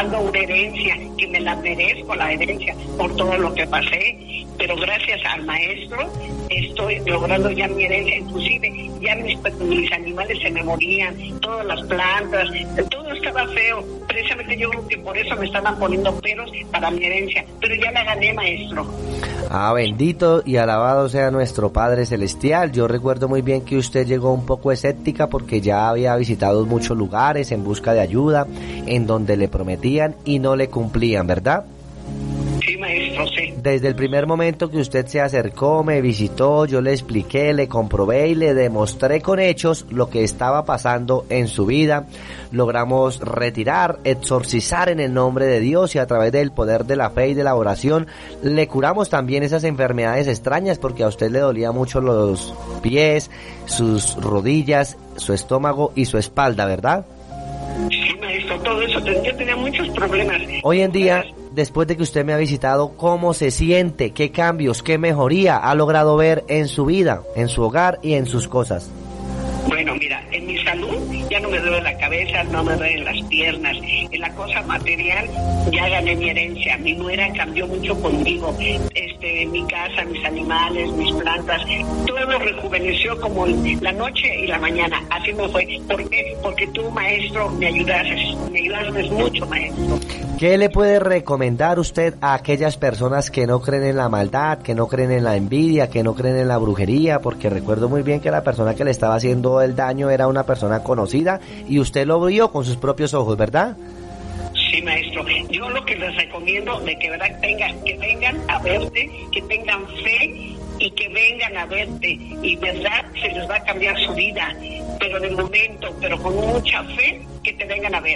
reclamando una herencia, que me la merezco la herencia por todo lo que pasé, pero gracias al maestro estoy logrando ya mi herencia, inclusive ya mis animales se me morían, todas las plantas, todo estaba feo, precisamente yo creo que por eso me estaban poniendo peros para mi herencia, pero ya la gané, maestro. Bendito y alabado sea nuestro Padre Celestial. Yo recuerdo muy bien que usted llegó un poco escéptica porque ya había visitado muchos lugares en busca de ayuda, en donde le prometían y no le cumplían, ¿verdad? Sí, maestro, sí. Desde el primer momento que usted se acercó, me visitó, yo le expliqué, le comprobé y le demostré con hechos lo que estaba pasando en su vida. Logramos retirar, exorcizar en el nombre de Dios y a través del poder de la fe y de la oración le curamos también esas enfermedades extrañas, porque a usted le dolía mucho los pies, sus rodillas, su estómago y su espalda, ¿verdad? Sí, maestro, todo eso, yo tenía muchos problemas. Hoy en día, después de que usted me ha visitado, ¿cómo se siente? ¿Qué cambios, qué mejoría ha logrado ver en su vida, en su hogar y en sus cosas? Bueno, mira, en mi salud ya no me duele la cabeza, no me duelen las piernas. En la cosa material ya gané mi herencia. Mi nuera cambió mucho conmigo. Mi casa, mis animales, mis plantas, todo rejuveneció como la noche y la mañana. Así me fue. ¿Por qué? Porque tú, maestro, me ayudaste mucho, maestro. ¿Qué le puede recomendar usted a aquellas personas que no creen en la maldad, que no creen en la envidia, que no creen en la brujería? Porque recuerdo muy bien que la persona que le estaba haciendo el daño era una persona conocida y usted lo vio con sus propios ojos, ¿verdad? Sí, maestro. Yo lo que les recomiendo de que verdad que vengan a verte, que tengan fe y que vengan a verte y verdad se les va a cambiar su vida, pero de momento, pero con mucha fe, que te vengan a ver.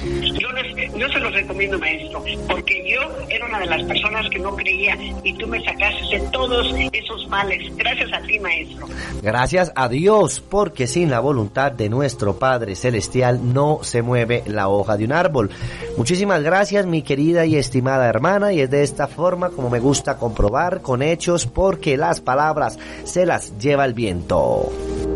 Yo se los recomiendo, maestro, porque yo era una de las personas que no creía y tú me sacaste de todos esos males. Gracias a ti, maestro. Gracias a Dios, porque sin la voluntad de nuestro Padre Celestial no se mueve la hoja de un árbol. Muchísimas gracias, mi querida y estimada hermana, y es de esta forma como me gusta comprobar con hechos, porque las palabras se las lleva el viento.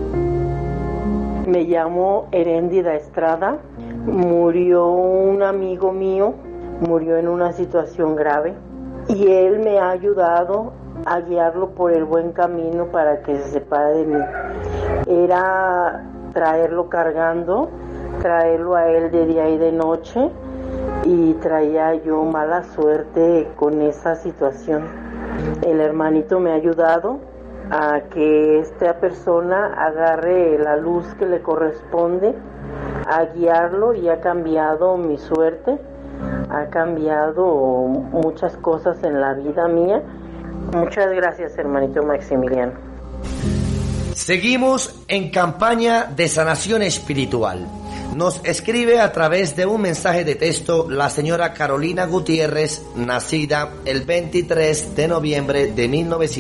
Me llamo Heréndida Estrada. Murió un amigo mío, murió en una situación grave y él me ha ayudado a guiarlo por el buen camino para que se separe de mí. Era traerlo cargando, traerlo a él de día y de noche, y traía yo mala suerte con esa situación. El hermanito me ha ayudado a que esta persona agarre la luz que le corresponde, a guiarlo, y ha cambiado mi suerte, ha cambiado muchas cosas en la vida mía. Muchas gracias, hermanito Maximiliano. Seguimos en campaña de sanación espiritual. Nos escribe a través de un mensaje de texto la señora Carolina Gutiérrez, nacida el 23 de noviembre de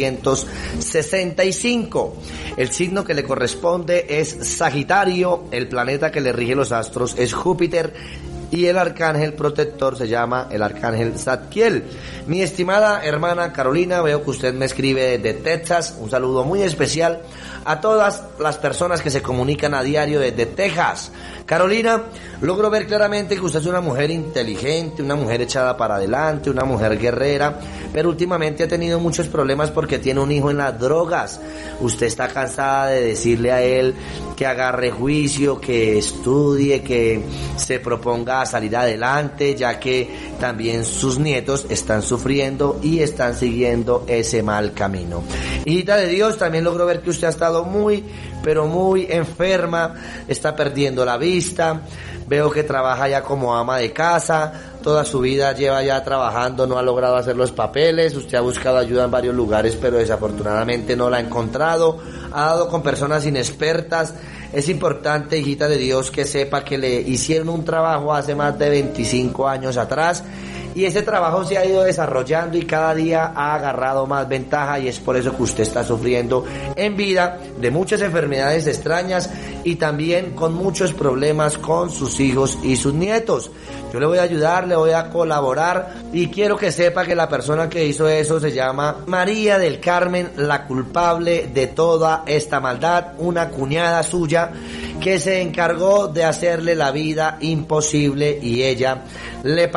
1965. El signo que le corresponde es Sagitario, el planeta que le rige los astros es Júpiter, y el arcángel protector se llama el arcángel Zadkiel. Mi estimada hermana Carolina, veo que usted me escribe desde Texas. Un saludo muy especial a todas las personas que se comunican a diario desde Texas. Carolina, logro ver claramente que usted es una mujer inteligente, una mujer echada para adelante, una mujer guerrera, pero últimamente ha tenido muchos problemas porque tiene un hijo en las drogas. Usted está cansada de decirle a él que agarre juicio, que estudie, que se proponga a salir adelante, ya que también sus nietos están sufriendo y están siguiendo ese mal camino. Hijita de Dios, también logro ver que usted ha estado muy, pero muy enferma, está perdiendo la vista. Veo que trabaja ya como ama de casa, toda su vida lleva ya trabajando, no ha logrado hacer los papeles. Usted ha buscado ayuda en varios lugares, pero desafortunadamente no la ha encontrado. Ha dado con personas inexpertas. Es importante, hijita de Dios, que sepa que le hicieron un trabajo hace más de 25 años atrás, y ese trabajo se ha ido desarrollando y cada día ha agarrado más ventaja, y es por eso que usted está sufriendo en vida de muchas enfermedades extrañas y también con muchos problemas con sus hijos y sus nietos. Yo le voy a ayudar, le voy a colaborar, y quiero que sepa que la persona que hizo eso se llama María del Carmen, la culpable de toda esta maldad, una cuñada suya que se encargó de hacerle la vida imposible, y ella le